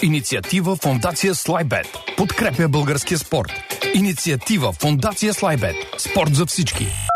Инициатива Фондация Слайбет. Подкрепя българския спорт. Инициатива Фондация Слайбет. Спорт за всички.